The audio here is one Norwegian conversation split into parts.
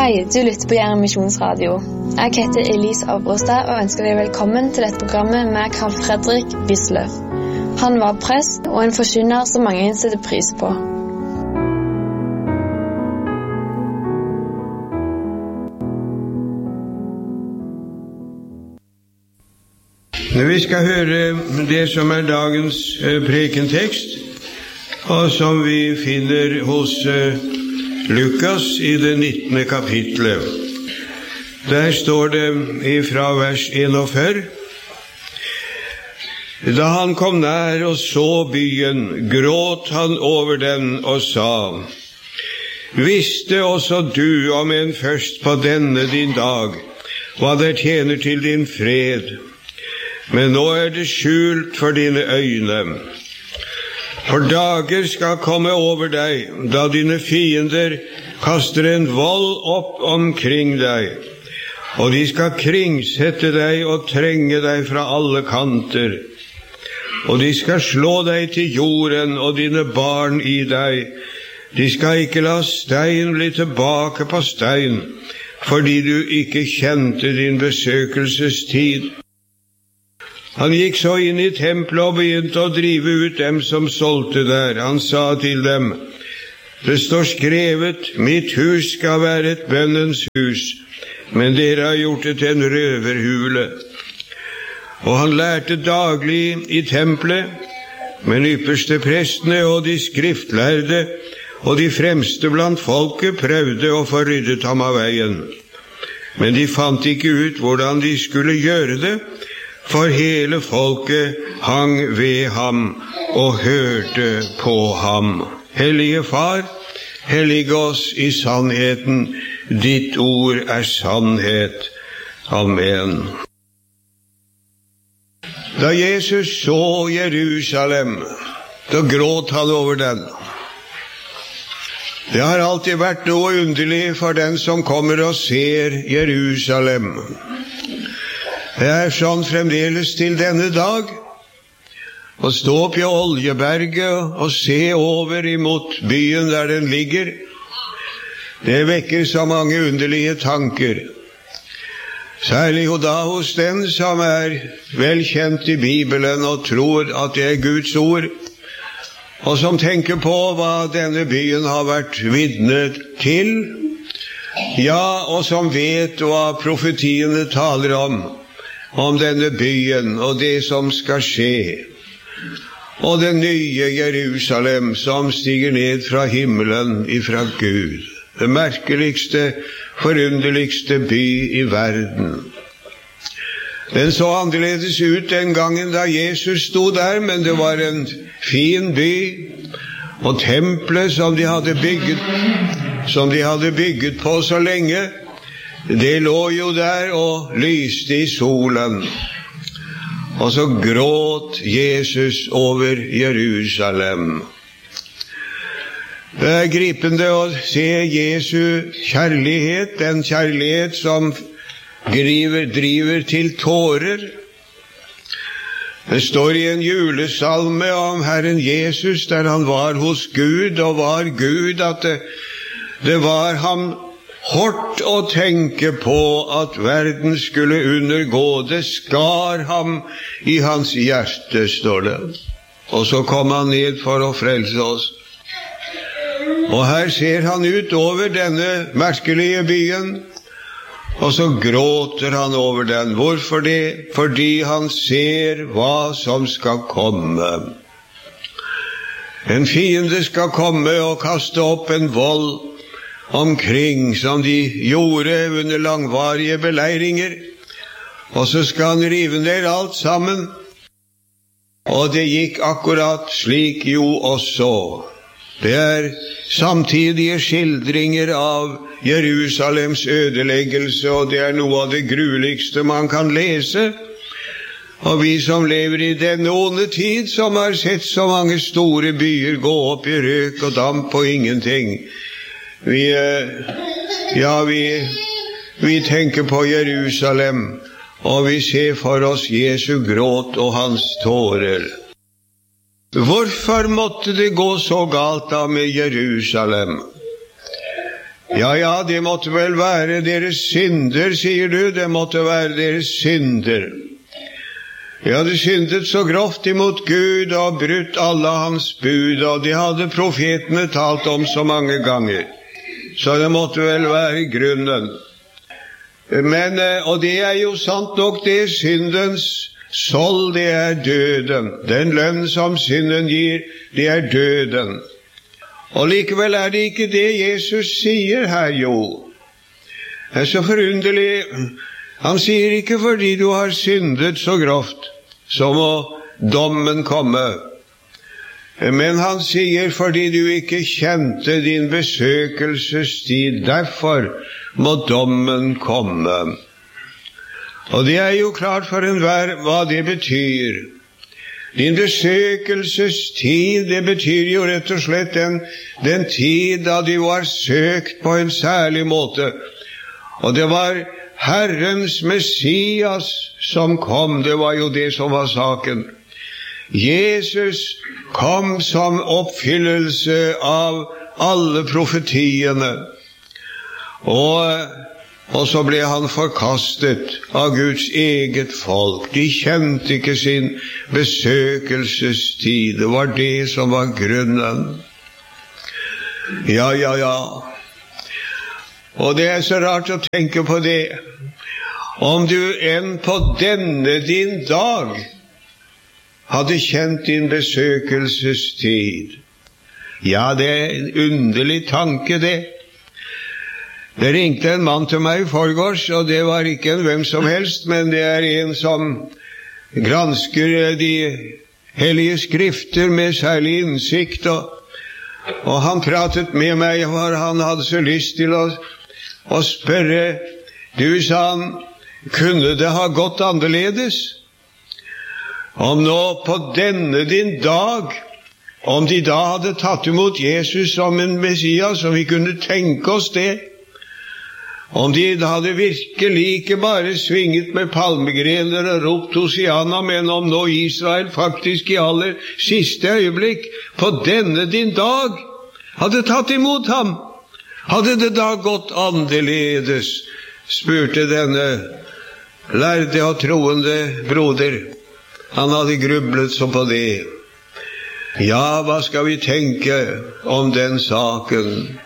Hei, du lytter på Jæren Misjonsradio. Jeg heter Elise Abrostad og ønsker deg velkommen til dette programmet med Karl Fredrik Wisløff. Han var prest og en forkynner som mange setter pris på. Vi skal høre det som dagens prekentekst, og som vi finner hos Lukas i det 19. kapitlet. Der står det fra vers 41. Da han kom nær og så byen, gråt han over den og sa: Visste også du om en først på denne din dag, hva der tjener til din fred? Men nå det skjult for dine øyne. For dager skal komme over deg, da dine fiender kaster en vold opp omkring deg, og de skal kringsette deg og trenge deg fra alle kanter. Og de skal slå deg til jorden og dine barn i deg. De skal ikke la stein bli tilbake på stein, fordi du ikke kjente din besøkelsestid. Han gikk så inn i tempelet og begynte å drive ut dem som solgte der. Han sa til dem: Det står skrevet, mitt hus skal være et bønnens hus, men dere har gjort det til en røverhule. Og han lærte daglig i tempelet, men ypperste prestene og de skriftlærde og de fremste blant folket prøvde å få ryddet ham av veien. Men de fant ikke ut hvordan de skulle gjøre det, for hele folket hang ved ham og hørte på ham. Hellige Far, hellige oss i sannheten. Ditt ord sannhet. Amen. Da Jesus så Jerusalem, da gråt han over den. Det har alltid vært noe underlig for den som kommer og ser Jerusalem. Det sånn fremdeles til denne dag, å stå opp i Oljeberget og se over imot byen der den ligger. Det vekker så mange underlige tanker, særlig da hos den som velkjent i Bibelen og tror at det Guds ord, og som tenker på hva denne byen har vært vitne til, ja, og som vet hva profetiene taler om denne byen og det som skal skje, og det nye Jerusalem som stiger ned fra himmelen ifra Gud, det merkeligste, forunderligste by i verden. Den så annerledes ut den gangen da Jesus stod der, men det var en fin by, og tempelet som de hadde bygget på så lenge, det lå jo der og lyste i solen. Og så gråt Jesus over Jerusalem. Det gripende å se Jesu kjærlighet, den kjærlighet som driver til tårer. Det står i en julesalme om Herren Jesus, der han var hos Gud og var Gud, at det var ham hårdt å tenke på at verden skulle undergå. Det skar ham i hans hjerte, står det. Og så kom han ned for å frelse oss. Og her ser han ut over denne merkelige byen, og så gråter han over den. Hvorfor det? Fordi han ser hva som skal komme. En fiende skal komme og kaste opp en vold omkring, som de gjorde under langvarige beleiringer, og så skal han rive ned alt sammen. Og det gikk akkurat slik jo også. Det samtidige skildringer av Jerusalems ødeleggelse, og det noe av det grueligste man kan lese. Og vi som lever i denne onde tid, som har sett så mange store byer gå opp i røk og damp og ingenting, vi tenker på Jerusalem, og vi ser for oss Jesu gråt og hans tårer. Hvorfor måtte det gå så galt da med Jerusalem? Ja, det måtte vel være deres synder, sier du, det måtte være deres synder. De hadde syndet så grovt imot Gud og brutt alle hans bud, og de hadde profetene talt om så mange ganger. Så det måtte vel være grunnen. Men, og det er jo sant nok, det syndens sold, det er døden. Den lønn som synden gir, det er døden. Og likevel er det ikke det Jesus sier her, jo. Det er så forunderlig. Han sier ikke fordi du har syndet så grovt, så må dommen komme. Men han sier fordi du ikke kjente din besøkelsestid, derfor må dommen komme. Og det er jo klart for enhver hva det betyr. Din besøkelsestid, det betyr jo rett og slett den tid da du var søkt på en særlig måte. Og det var Herrens Messias som kom, det var jo det som var saken. Jesus kom som oppfyllelse av alle profetiene, og så ble han forkastet av Guds eget folk. De kjente ikke sin besøkelsestid. Det var det som var grunnen. Ja. Og det er så rart å tenke på det. Om du enn på denne din dag hadde kjent din besøkelsestid. Ja, det er en underlig tanke, det. Det ringte en mann til meg i forgårs, og det var ikke en hvem som helst, men det er en som gransker de hellige skrifter med særlig innsikt, og han pratet med meg, for han hadde så lyst til å spørre. Du, sa han, kunne det ha gått annerledes? Om nå på denne din dag, om de da hadde tatt imot Jesus som en Messias, og vi kunne tenke oss det, om de hadde virkelig ikke bare svinget med palmegrener og ropt Hosianna, men om nå Israel faktisk i aller siste øyeblikk på denne din dag hadde tatt imot ham, hadde det da gått annerledes, spurte denne lærde og troende broder. Han hadde grublet så på det. Ja, hva skal vi tenke om den saken?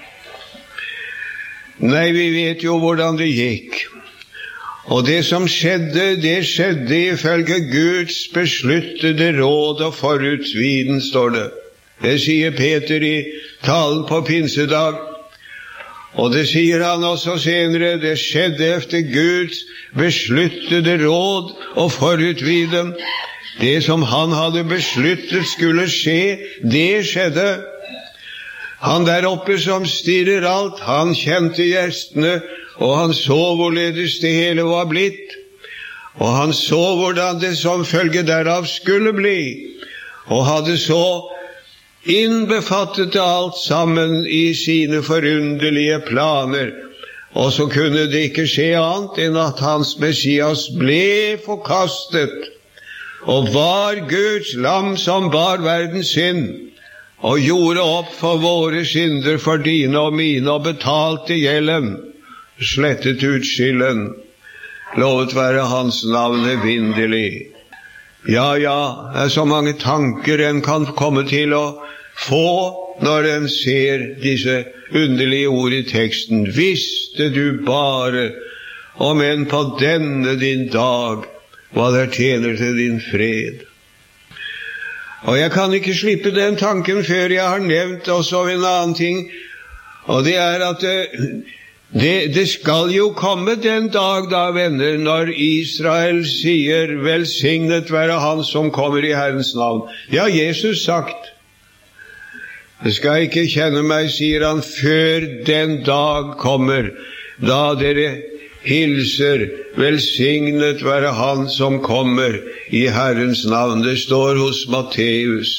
Nei, vi vet jo hvordan det gikk. Og det som skjedde, det skjedde ifølge Guds besluttede råd og forutsviden, står det. Det sier Peter i talen på pinsedag. Og det sier han også senere, det skjedde efter Guds besluttede råd og forutsviden. Det som han hadde besluttet skulle skje, det skjedde. Han der oppe som styrer alt, han kjente gjestene, og han så hvorledes det hele var blitt. Og han så hvordan det som følge derav skulle bli, og hadde så innbefattet alt sammen i sine forunderlige planer. Og så kunne det ikke skje annet enn at hans Messias ble forkastet, og var Guds lam som bar verdens synd, og gjorde opp for våre synder, for dine og mine, og betalte gjelden, slettet ut skylden. Lovet være hans navn evinnelig. Ja, det er så mange tanker en kan komme til å få når en ser disse underlige ord i teksten. Visste du bare, om enn på denne din dag, hva der tjener til din fred. Og jeg kan ikke slippe den tanken før jeg har nevnt også en annen ting, og det er at det skal jo komme den dag, da, venner, når Israel sier, velsignet være han som kommer i Herrens navn. Ja, Jesus sagt, det skal ikke kjenne meg, sier han, før den dag kommer, da dere hilser, velsignet være han som kommer i Herrens navn. Det står hos Matteus.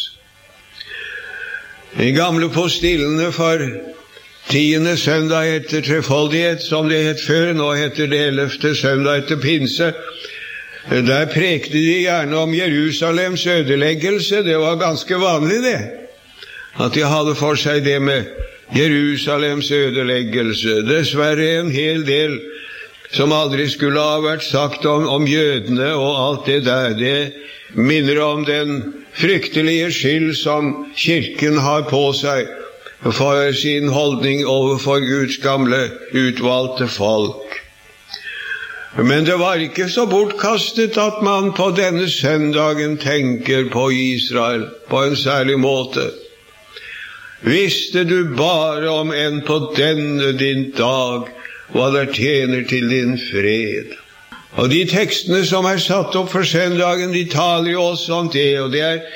De gamle postillene for 10. søndag etter trefoldighet, som det het før, nå heter det 11. søndag etter pinse. Der prekte de gjerne om Jerusalems ødeleggelse. Det var ganske vanlig det, at de hadde for seg det med Jerusalems ødeleggelse. Dessverre en hel del som aldri skulle ha vært sagt om jødene og alt det der. Det minner om den fryktelige skyld som kirken har på seg for sin holdning overfor Guds gamle utvalgte folk. Men det var ikke så bortkastet at man på denne søndagen tenker på Israel på en særlig måte. Visste du bare om enn på denne din dag hva der tjener til din fred. Og de tekstene som er satt opp for søndagen, de taler jo også om det, og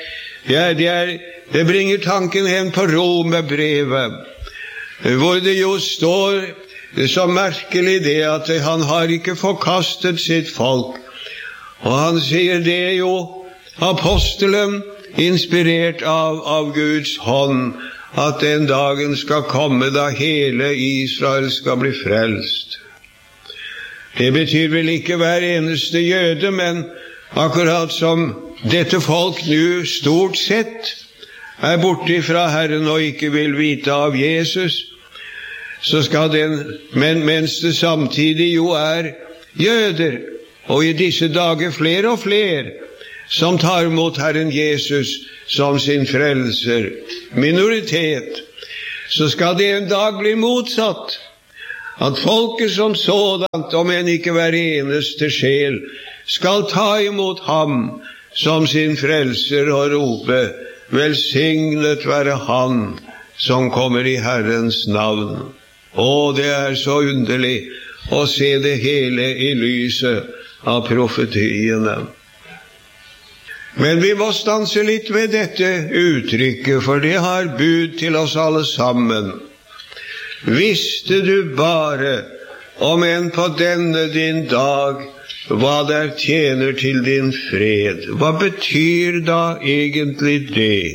det bringer tanken hen på Romerbrevet, hvor det jo står så merkelig det at han har ikke forkastet sitt folk. Og han sier det jo, apostelen, inspirert av Guds hånd, at den dagen skal komme da hele Israel skal bli frelst. Det betyr vel ikke hver eneste jøde, men akkurat som dette folk nå stort sett er borte fra Herren og ikke vil vite av Jesus, så skal men mens det samtidig jo er jøder, og i disse dager flere og flere, som tar imot Herren Jesus som sin frelser, minoritet, så skal det en dag bli motsatt, at folket som sådant, om en ikke hver eneste sjel, skal ta imot ham som sin frelser og rope, velsignet være han som kommer i Herrens navn. Og det er så underlig å se det hele i lyset av profetiene. Men vi må stanse litt ved dette uttrykket, for det har bud til oss alle sammen. Visste du bare om enn på denne din dag hva der tjener til din fred? Hva betyr da egentlig det?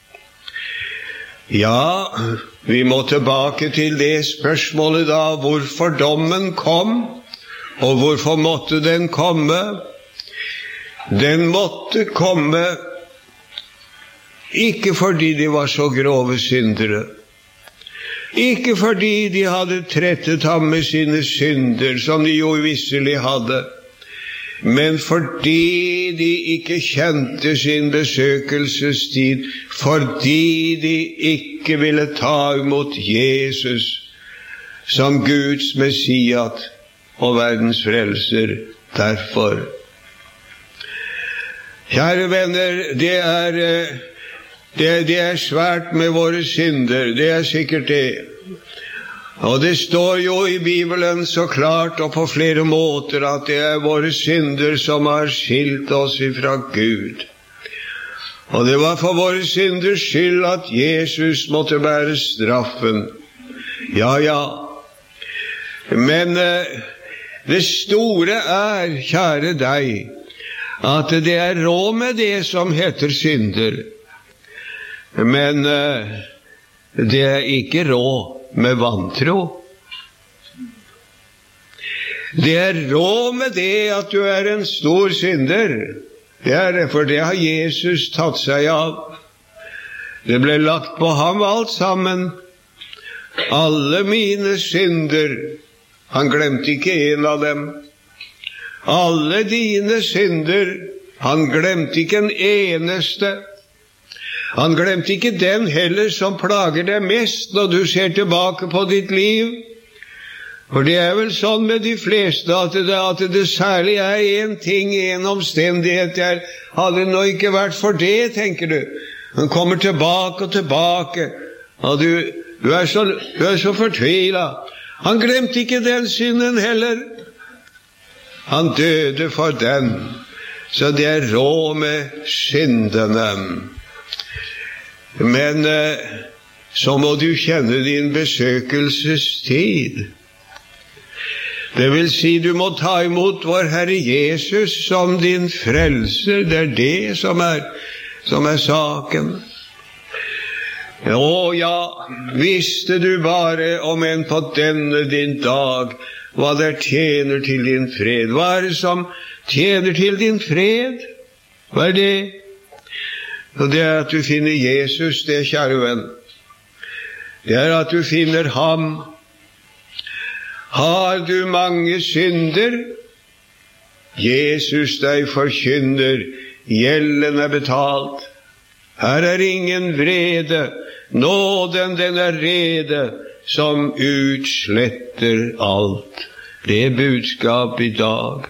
Ja, vi må tilbake til det spørsmålet da, hvorfor dommen kom, og hvorfor måtte den komme? Den måtte komme ikke fordi de var så grove syndere, ikke fordi de hadde trettet ham med sine synder, som de jo visselig hadde, men fordi de ikke kjente sin besøkelsestid, fordi de ikke ville ta imot Jesus som Guds Messias og verdens frelser. Derfor, kjære venner, det er svært med våre synder, det er sikkert det. Og det står jo i Bibelen så klart og på flere måter at det er våre synder som har skilt oss ifra Gud. Og det var for våre synders skyld at Jesus måtte bære straffen. Ja. Men det store er, kjære deg, at det er råd med det som heter synder. Men det er ikke råd med vantro. Det er råd med det at du er en stor synder. Det er det, for det har Jesus tatt seg av. Det ble lagt på ham alt sammen. Alle mine synder. Han glemte ikke en av dem. Alle dine synder. Han glemte ikke en eneste. Han glemte ikke den heller som plager deg mest når du ser tilbake på ditt liv. For det er vel sånn med de fleste at det særlig er en ting, en omstendighet der. Hadde det nå ikke vært for det, tenker du. Han kommer tilbake og tilbake, og du er så fortvilet. Han glemte ikke den synden heller. Han døde for den, så det er råd med syndene. Men så må du kjenne din besøkelsestid. Det vil si, du må ta imot vår Herre Jesus som din frelser. Det er det som er saken. Å ja, visste du bare om enn på denne din dag hva der tjener til din fred. Hva er det som tjener til din fred? Hva er det? Og det er at du finner Jesus, det, kjære venn. det at du finner ham. Har du mange synder? Jesus deg forkynner, gjelden betalt. Her ingen vrede, nåden den rede, som utsletter alt. Det budskap i dag.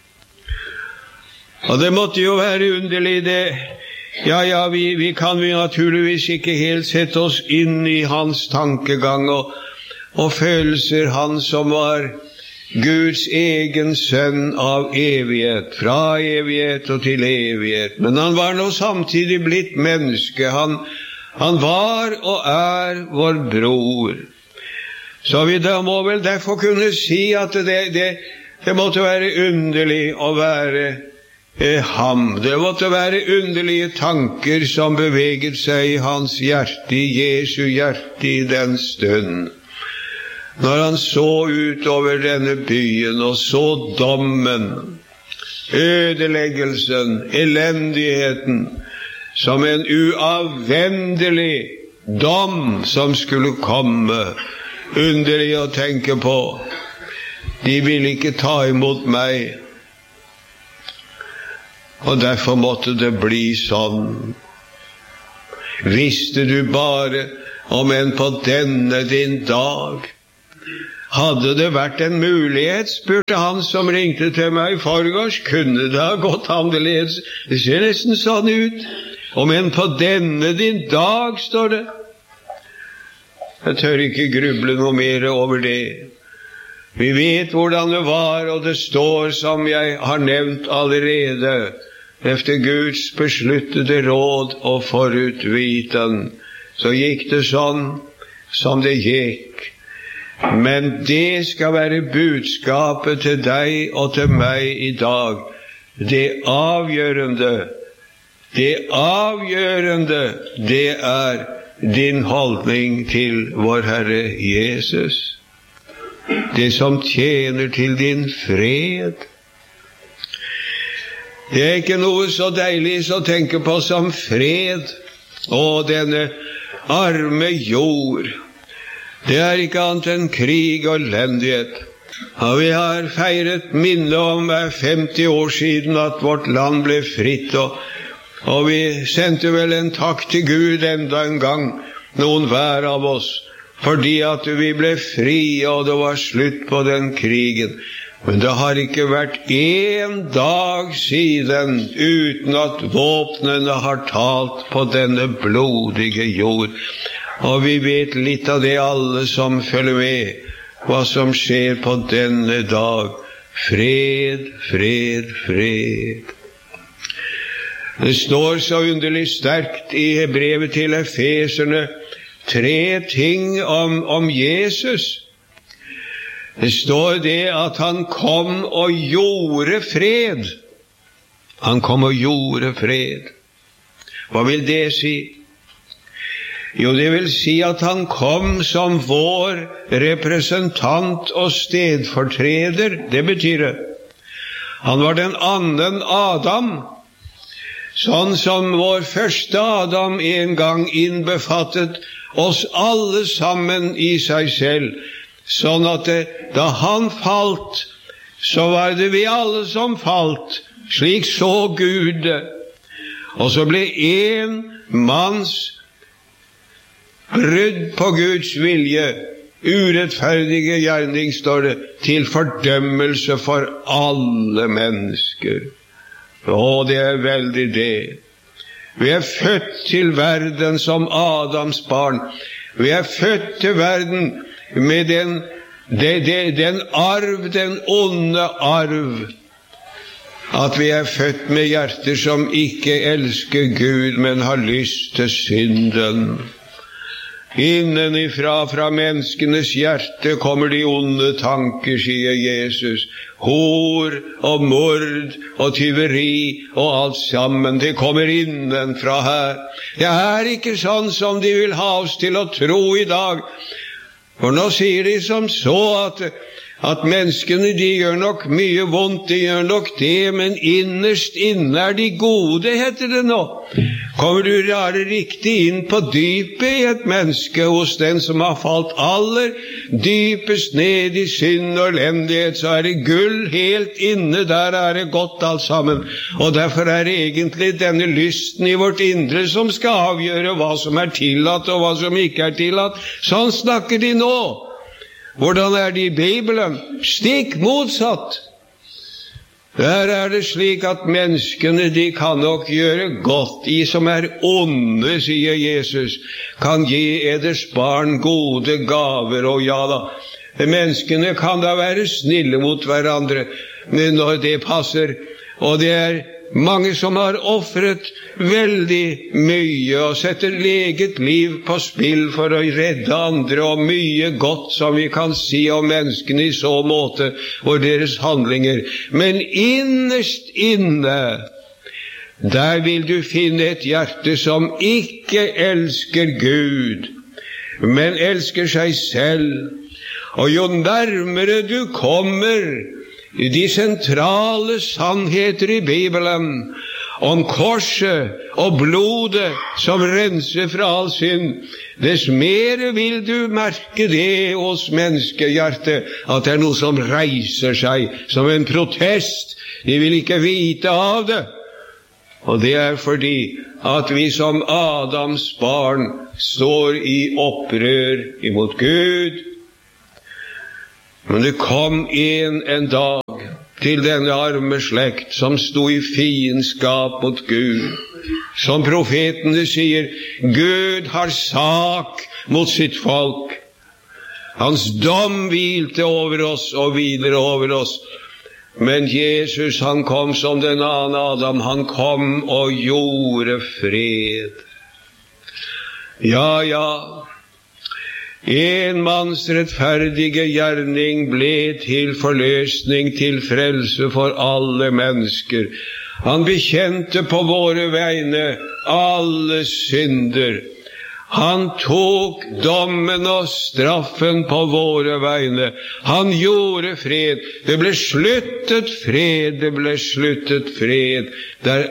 Og det måtte jo være underlig det. Ja, vi kan naturligvis ikke helt sette oss inn i hans tankegang og følelser, han som var Guds egen sønn av evighet, fra evighet og til evighet. Men han var nå samtidig blitt menneske. Han var og vår bror. Så vi da må vel derfor kunne si at det måtte være underlig å være ham. Det måtte være underlige tanker som beveget seg i hans hjerte, i Jesu hjerte i den stund. Når han så ut over denne byen og så dommen, ødeleggelsen, elendigheten, som en uavvendelig dom som skulle komme, underlig å tenke på. De ville ikke ta imot meg, og derfor måtte det bli sånn. Visste du bare om en på denne din dag? Hadde det vært en mulighet, spurte han som ringte til meg i forgårs, kunne det ha gått annerledes? Det ser nesten sånn ut. Om en på denne din dag, står det. Jeg tør ikke gruble noe mer over det. Vi vet hvordan det var, og det står som jeg har nevnt allerede, efter Guds besluttede råd og forutviten, så gikk det sånn som det gikk. Men det skal være budskapet til deg og til meg i dag. Det avgjørende, det din holdning til vår Herre Jesus. Det som tjener til din fred. Det ikke noe så deilig å tenke på som fred. Og denne arme jord, det ikke annet enn krig og elendighet. Og vi har feiret minne om 50 år siden at vårt land ble fritt, og vi sendte vel en takk til Gud enda en gang, noen hver av oss, fordi at vi ble fri, og det var slutt på den krigen. Men det har ikke vært en dag siden uten at våpnene har talt på denne blodige jord. Og vi vet litt av det alle som følger med, hva som skjer på denne dag. Fred, fred, fred. Det står så underlig sterkt i brevet til Efeserne 3 ting om Jesus. Det står det at han kom og gjorde fred. Han kom og gjorde fred. Hva vil det si? Jo, det vil si at han kom som vår representant og stedfortreder. Det betyr det. Han var den annen Adam, sånn som vår første Adam en gang innbefattet oss alle sammen i seg selv. Sånn at da han falt, så var det vi alle som falt. Slik så Gud det. Og så ble en manns brudd på Guds vilje, urettferdige gjerning, står det, til fordømmelse for alle mennesker. Og det veldig det. Vi født til verden som Adams barn. Vi født til verden med den arv, den onde arv, at vi født med hjerter som ikke elsker Gud, men har lyst til synden. Innenifra, fra menneskenes hjerte, kommer de onde tanker, sier Jesus. Hor og mord og tyveri og alt sammen, det kommer innenfra her. Det ikke sånn som de vil ha oss til å tro i dag. For nå sier de som så at menneskene, de gjør nok mye vondt, de gjør nok det, men innerst inne de gode, heter det nå. Kommer du rare riktig inn på dypet i et menneske hos den som har falt aller dypest ned i synd og elendighet, så det gull helt inne, der det godt alt sammen. Og derfor det egentlig denne lysten i vårt indre som skal avgjøre hva som tillatt og hva som ikke tillatt. Sånn snakker de nå. Hvordan det i Bibelen? Stikk motsatt. Der det slik at menneskene, de kan nok gjøre godt. De som onde, sier Jesus, kan gi eders barn gode gaver, og ja da. Menneskene kan da være snille mot hverandre når det passer, og det mange som har offret veldig mye og setter eget liv på spill for å redde andre, og mye godt som vi kan si om menneskene i så måte og deres handlinger. Men innerst inne, der vil du finne et hjerte som ikke elsker Gud, men elsker seg selv. Og jo nærmere du kommer de sentrale sannheter i Bibelen om korset og blodet som renser fra all synd, dess mer vil du merke det hos menneskehjertet, at det noe som reiser seg som en protest. De vil ikke vite av det. Og det fordi at vi som Adams barn står i opprør imot Gud. Men det kom en dag til denne arme slekt som stod i fiendskap mot Gud. Som profetene sier, Gud har sak mot sitt folk. Hans dom hvilte over oss og hviler over oss. Men Jesus, han kom som den annen Adam, han kom og gjorde fred. Ja. En manns rettferdige gjerning ble til forløsning, til frelse for alle mennesker. Han bekjente på våre vegne alle synder. Han tok dommen og straffen på våre vegne. Han gjorde fred. Det ble sluttet fred, det ble sluttet fred. Der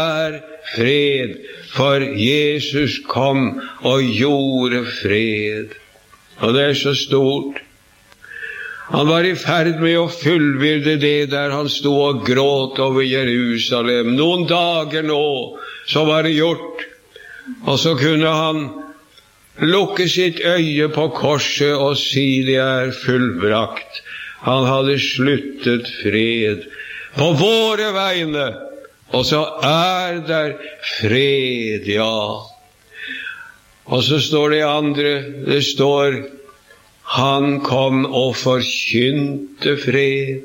fred, for Jesus kom og gjorde fred. Og det så stort. Han var i ferd med å fullbyrde det der han stod og gråt over Jerusalem. Noen dager nå, så var det gjort. Og så kunne han lukke sitt øye på korset og si det fullbrakt. Han hadde sluttet fred på våre vegne. Og så der fred, ja. Og så står det andre, det står, han kom og forkynte fred.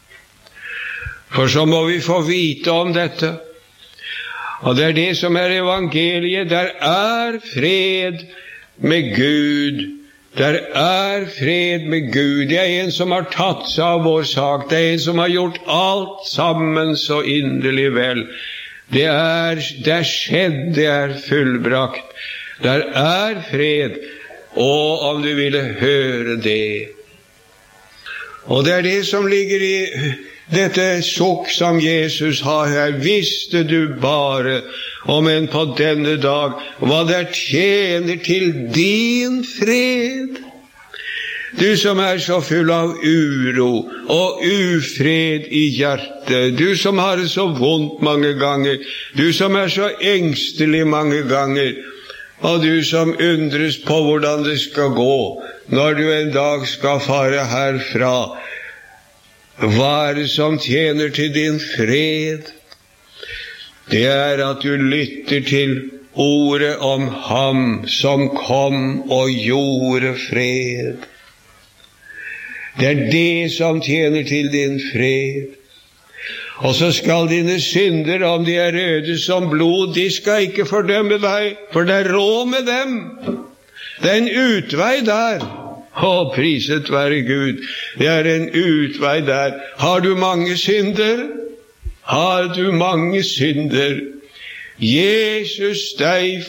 For så må vi få vite om dette. Og det det som evangeliet, der fred med Gud. Der fred med Gud. Det en som har tatt seg av vår sak. Det en som har gjort alt sammen så inderlig vel. Det skjedd, det fullbrakt. Der fred, og om du ville høre det. Og det det som ligger i dette sukk som Jesus har her. Visste du bare, om en på denne dag, hva der tjener til din fred? Du som så full av uro og ufred i hjertet, du som har det så vondt mange ganger, du som så engstelig mange ganger, og du som undres på hvordan det skal gå når du en dag skal fare herfra. Hva det som tjener til din fred? Det at du lytter til ordet om ham som kom og gjorde fred. Det det som tjener til din fred. Og så skal dine synder, om de røde som blod, de skal ikke fordømme deg, for det råd med dem. Det en utvei der. Priset være Gud. Det en utvei der. Har du mange synder? Har du mange synder? Jesus deg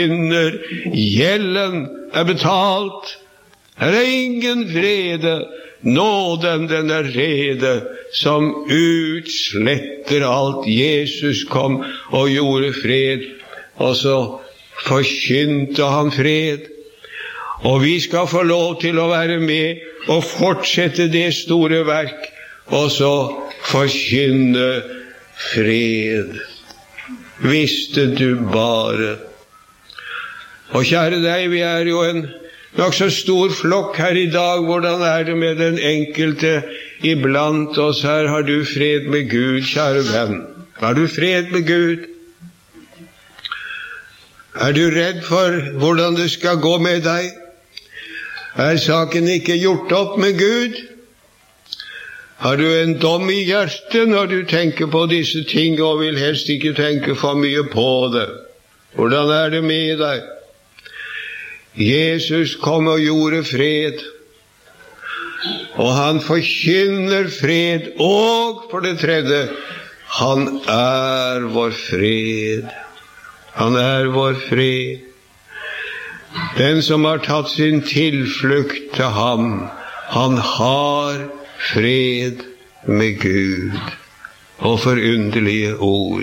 forkynner, gjelden betalt. Ingen vrede, nåden, den rede, som utsletter alt. Jesus kom og gjorde fred, og så forkynte han fred. Og vi skal få lov til å være med og fortsette det store verk, og så forkynne fred. Visste du bare. Og kjære deg, vi jo en nok så stor flokk her i dag. Hvordan det med den enkelte iblant oss her? Har du fred med Gud, kjære venn? Har du fred med Gud? Du redd for hvordan det skal gå med deg? Saken ikke gjort opp med Gud? Har du en dom i hjertet når du tenker på disse ting, og vil helst ikke tenke for mye på det? Hvordan det med deg? Jesus kom og gjorde fred, og han forkynner fred, og for det tredje, han vår fred. Han vår fred. Den som har tatt sin tilflukt til ham, han har fred med Gud. Og forunderlige ord.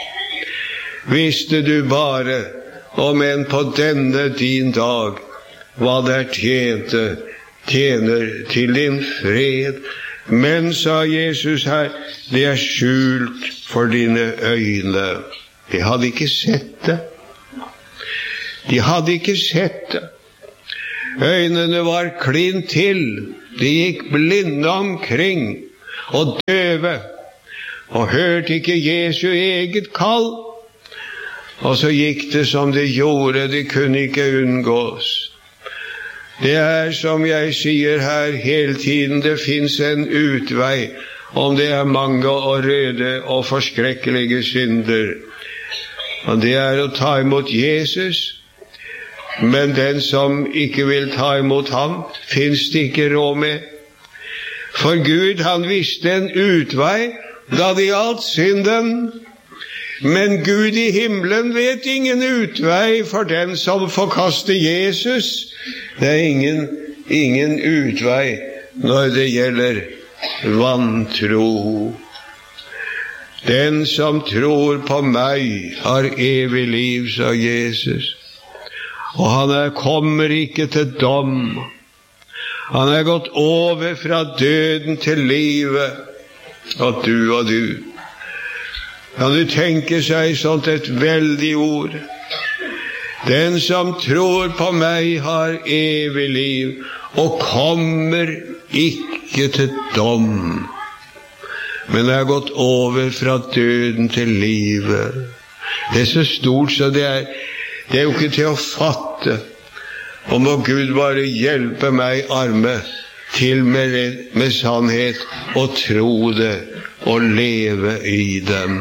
Visste du bare, om en på denne din dag, hva der tjener til din fred. Men, sa Jesus her, det skjult for dine øyne. De hadde ikke sett det. De hadde ikke sett det. Øynene var klint til. De gikk blinde omkring og døve, og hørte ikke Jesu eget kall. Og så gikk det som det gjorde, det kunne ikke unngås. Det som jeg sier her hele tiden, det finnes en utvei, om det mange og røde og forskrekkelige synder. Og det å ta imot Jesus, men den som ikke vil ta imot ham, finnes det ikke råd med. For Gud, han visste en utvei, da det gjaldt synden. Men Gud i himmelen vet ingen utvei for den som forkaster Jesus. Det ingen utvei når det gjelder vantro. Den som tror på meg har evig liv, sa Jesus. Og han kommer ikke til dom. Han gått over fra døden til livet. Og du. Kan du tenke seg sånt et veldig ord? Den som tror på meg har evig liv, og kommer ikke til dom, men gått over fra døden til livet. Det så stort, så det jo ikke til å fatte. Og må Gud bare hjelpe meg arme til med sannhet, og tro det, og leve i dem.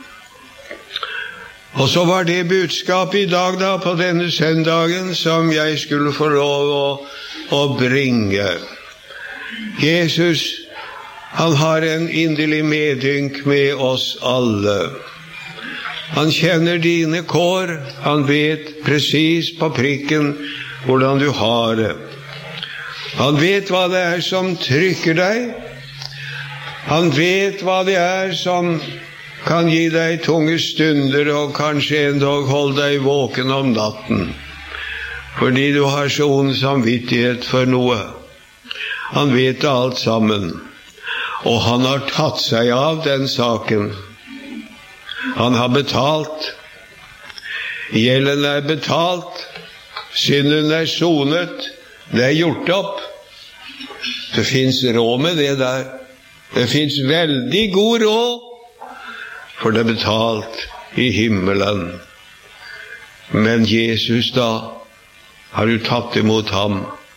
Og så var det budskap i dag da, på denne søndagen, som jeg skulle få lov å bringe. Jesus, han har en inderlig medynk med oss alle. Han kjenner dine kår, han vet precis på prikken hvordan du har det. Han vet hva det som trykker deg. Han vet hva det som kan gi deg tunge stunder, og kanskje endog holde deg våken om natten, fordi du har så ond samvittighet for noe. Han vet alt sammen, og han har tatt seg av den saken. Han har betalt. Gjelden betalt. Synden sonet. Det gjort opp. Det finnes råd med det der. Det finnes veldig god råd, for det betalt i himmelen. Men Jesus da, har du tatt imot ham?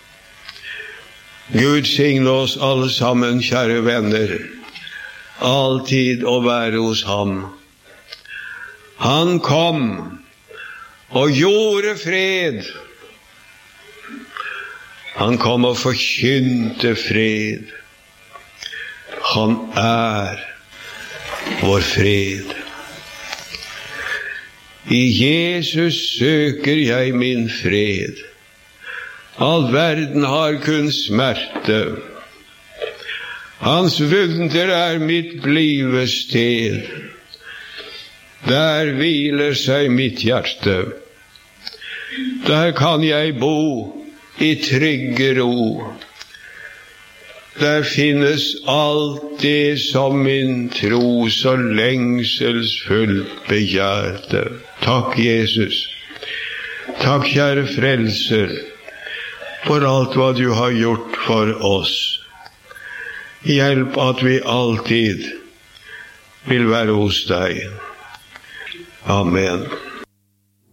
Gud signe oss alle sammen, kjære venner, alltid å være hos ham. Han kom og gjorde fred. Han kom og forkynte fred. Han vår fred. I Jesus søker jeg min fred. All verden har kun smerte. Hans vunder mitt blivested. Der hviler seg mitt hjerte. Der kan jeg bo i trygge ro. Der finnes alt det som min tro så lengselsfullt begjærte. Takk, Jesus. Takk, kjære frelser, for alt hva du har gjort for oss. Hjelp at vi alltid vil være hos deg. Amen.